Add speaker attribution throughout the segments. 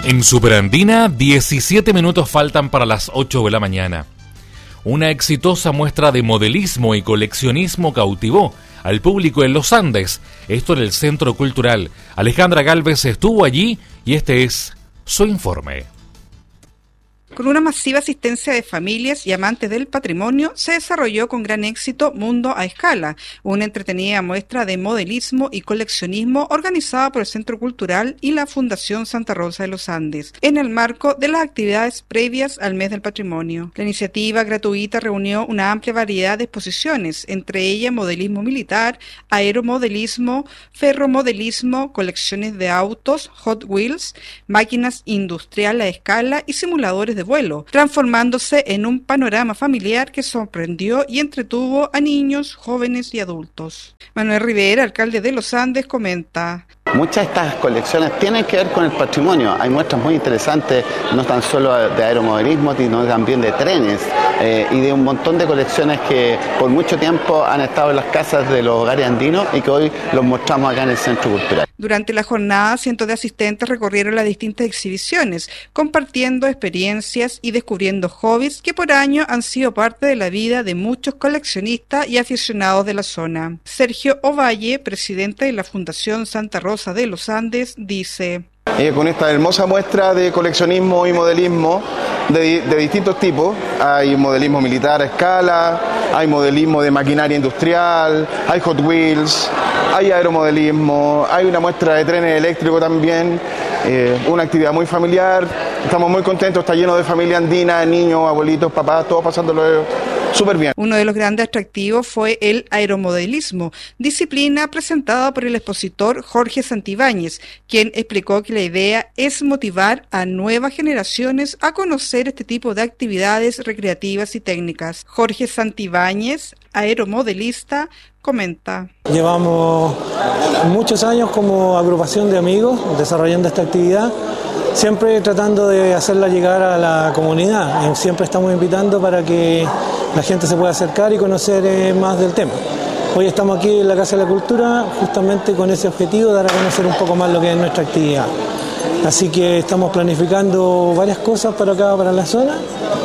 Speaker 1: En Superandina, 17 minutos faltan para las 8 de la mañana. Una exitosa muestra de modelismo y coleccionismo cautivó al público en los Andes, esto en el Centro Cultural. Alejandra Gálvez estuvo allí y este es su informe.
Speaker 2: Con una masiva asistencia de familias y amantes del patrimonio, se desarrolló con gran éxito Mundo a Escala, una entretenida muestra de modelismo y coleccionismo organizada por el Centro Cultural y la Fundación Santa Rosa de los Andes, en el marco de las actividades previas al Mes del Patrimonio. La iniciativa gratuita reunió una amplia variedad de exposiciones, entre ellas modelismo militar, aeromodelismo, ferromodelismo, colecciones de autos, Hot Wheels, máquinas industriales a escala y simuladores de vuelo, transformándose en un panorama familiar que sorprendió y entretuvo a niños, jóvenes y adultos. Manuel Rivera, alcalde de Los Andes, comenta:
Speaker 3: muchas de estas colecciones tienen que ver con el patrimonio. Hay muestras muy interesantes, no tan solo de aeromodelismo, sino también de trenes y de un montón de colecciones que por mucho tiempo han estado en las casas de los hogares andinos y que hoy los mostramos acá en el Centro Cultural.
Speaker 2: Durante la jornada, cientos de asistentes recorrieron las distintas exhibiciones, compartiendo experiencias y descubriendo hobbies que por años han sido parte de la vida de muchos coleccionistas y aficionados de la zona. Sergio Ovalle, presidente de la Fundación Santa Rosa de los Andes, dice:
Speaker 4: con esta hermosa muestra de coleccionismo y modelismo de distintos tipos, hay modelismo militar a escala, hay modelismo de maquinaria industrial, hay Hot Wheels, hay aeromodelismo, hay una muestra de trenes eléctricos también, una actividad muy familiar. Estamos muy contentos, está lleno de familia andina, niños, abuelitos, papás, todos pasándolo súper bien.
Speaker 2: Uno de los grandes atractivos fue el aeromodelismo, disciplina presentada por el expositor Jorge Santibáñez, quien explicó que la idea es motivar a nuevas generaciones a conocer este tipo de actividades recreativas y técnicas. Jorge Santibáñez, aeromodelista, comenta:
Speaker 5: llevamos muchos años como agrupación de amigos desarrollando esta actividad, siempre tratando de hacerla llegar a la comunidad. Siempre estamos invitando para que la gente se pueda acercar y conocer más del tema. Hoy estamos aquí en la Casa de la Cultura justamente con ese objetivo, dar a conocer un poco más lo que es nuestra actividad. Así que estamos planificando varias cosas para acá, para la zona,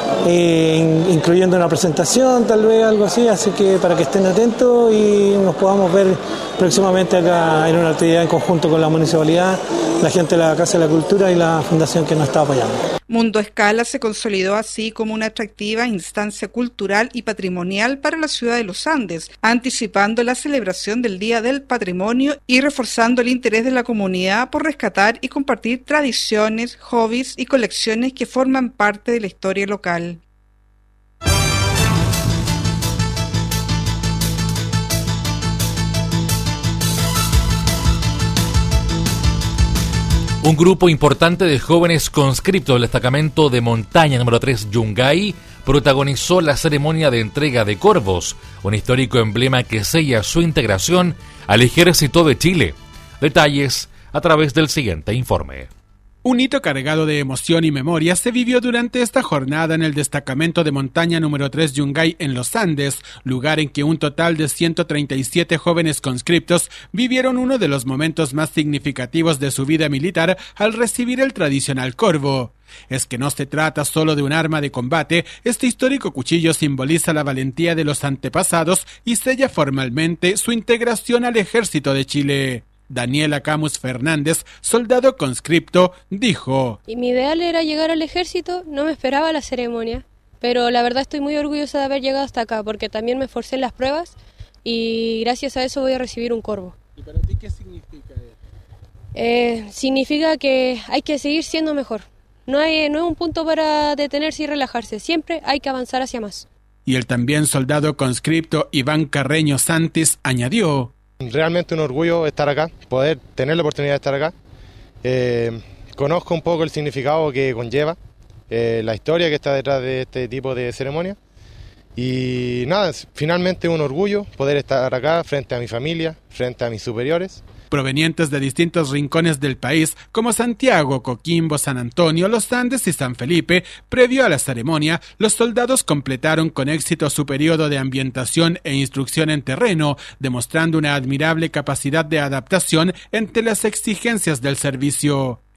Speaker 5: incluyendo una presentación, tal vez algo así que para que estén atentos y nos podamos ver próximamente acá en una actividad en conjunto con la municipalidad, la gente de la Casa de la Cultura y la fundación que nos está apoyando.
Speaker 2: Mundo a Escala se consolidó así como una atractiva instancia cultural y patrimonial para la ciudad de Los Andes, anticipando la celebración del Día del Patrimonio y reforzando el interés de la comunidad por rescatar y compartir tradiciones, hobbies y colecciones que forman parte de la historia local.
Speaker 1: Un grupo importante de jóvenes conscriptos del destacamento de montaña número 3 Yungay protagonizó la ceremonia de entrega de corvos, un histórico emblema que sella su integración al Ejército de Chile. Detalles a través del siguiente informe.
Speaker 6: Un hito cargado de emoción y memoria se vivió durante esta jornada en el destacamento de montaña número 3 Yungay en los Andes, lugar en que un total de 137 jóvenes conscriptos vivieron uno de los momentos más significativos de su vida militar al recibir el tradicional corvo. Es que no se trata solo de un arma de combate, este histórico cuchillo simboliza la valentía de los antepasados y sella formalmente su integración al Ejército de Chile. Daniela Camus Fernández, soldado conscripto, dijo:
Speaker 7: y mi ideal era llegar al ejército, no me esperaba la ceremonia, pero la verdad estoy muy orgullosa de haber llegado hasta acá, porque también me esforcé en las pruebas y gracias a eso voy a recibir un corvo.
Speaker 6: ¿Y para ti qué significa?
Speaker 7: Significa que hay que seguir siendo mejor, no es un punto para detenerse y relajarse, siempre hay que avanzar hacia más.
Speaker 6: Y el también soldado conscripto Iván Carreño Santis añadió:
Speaker 8: realmente un orgullo estar acá, poder tener la oportunidad de estar acá. Conozco un poco el significado que conlleva, la historia que está detrás de este tipo de ceremonia. Y nada, finalmente un orgullo poder estar acá frente a mi familia, frente a mis superiores.
Speaker 6: Provenientes de distintos rincones del país, como Santiago, Coquimbo, San Antonio, Los Andes y San Felipe, previo a la ceremonia, los soldados completaron con éxito su periodo de ambientación e instrucción en terreno, demostrando una admirable capacidad de adaptación ante las exigencias del servicio.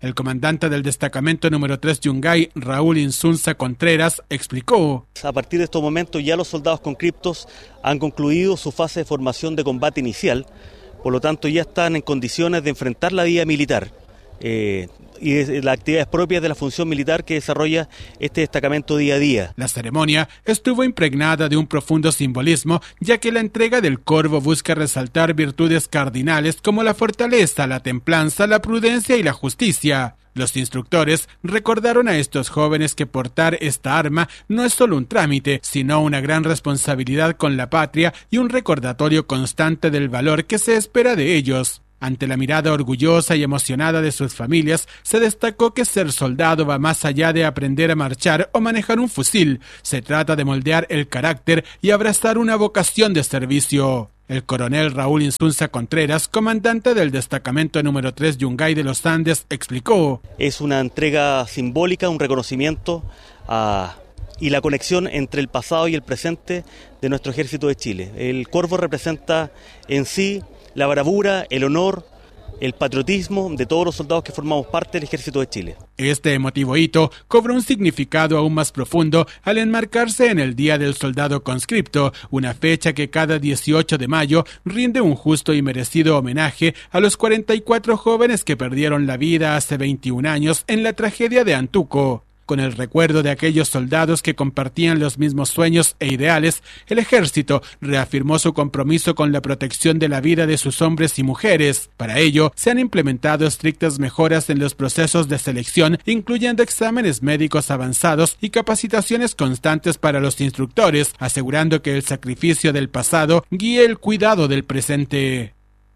Speaker 6: El comandante del destacamento número 3 Yungay, Raúl Insunza Contreras, explicó:
Speaker 9: a partir de estos momentos ya los soldados conscriptos han concluido su fase de formación de combate inicial, por lo tanto ya están en condiciones de enfrentar la vida militar y las actividades propias de la función militar que desarrolla este destacamento día a día.
Speaker 6: La ceremonia estuvo impregnada de un profundo simbolismo, ya que la entrega del Corvo busca resaltar virtudes cardinales como la fortaleza, la templanza, la prudencia y la justicia. Los instructores recordaron a estos jóvenes que portar esta arma no es solo un trámite, sino una gran responsabilidad con la patria y un recordatorio constante del valor que se espera de ellos. Ante la mirada orgullosa y emocionada de sus familias, se destacó que ser soldado va más allá de aprender a marchar o manejar un fusil. Se trata de moldear el carácter y abrazar una vocación de servicio. El coronel Raúl Insunza Contreras, comandante del destacamento número 3 Yungay de los Andes, explicó:
Speaker 9: es una entrega simbólica, un reconocimiento y la conexión entre el pasado y el presente de nuestro Ejército de Chile. El Corvo representa en sí la bravura, el honor, el patriotismo de todos los soldados que formamos parte del Ejército de Chile.
Speaker 6: Este emotivo hito cobró un significado aún más profundo al enmarcarse en el Día del Soldado Conscripto, una fecha que cada 18 de mayo rinde un justo y merecido homenaje a los 44 jóvenes que perdieron la vida hace 21 años en la tragedia de Antuco. Con el recuerdo de aquellos soldados que compartían los mismos sueños e ideales, el ejército reafirmó su compromiso con la protección de la vida de sus hombres y mujeres. Para ello, se han implementado estrictas mejoras en los procesos de selección, incluyendo exámenes médicos avanzados y capacitaciones constantes para los instructores, asegurando que el sacrificio del pasado guíe el cuidado del presente.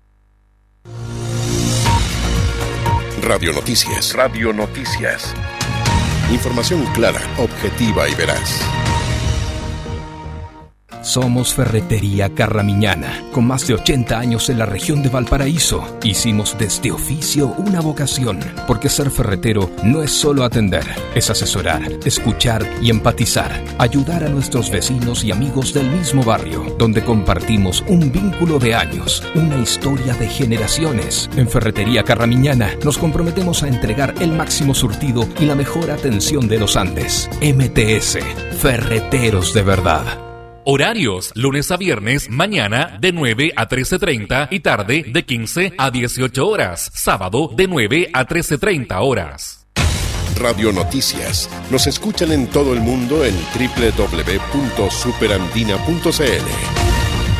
Speaker 10: Radio Noticias. Radio Noticias. Información clara, objetiva y veraz.
Speaker 11: Somos Ferretería Carramiñana, con más de 80 años en la región de Valparaíso. Hicimos de este oficio una vocación, porque ser ferretero no es solo atender, es asesorar, escuchar y empatizar, ayudar a nuestros vecinos y amigos del mismo barrio, donde compartimos un vínculo de años, una historia de generaciones. En Ferretería Carramiñana nos comprometemos a entregar el máximo surtido y la mejor atención de los Andes. MTS, Ferreteros de verdad.
Speaker 1: Horarios, lunes a viernes, mañana de 9 a 13:30 y tarde de 15 a 18 horas. Sábado de 9 a 13:30 horas.
Speaker 10: Radio Noticias. Nos escuchan en todo el mundo en www.superandina.cl.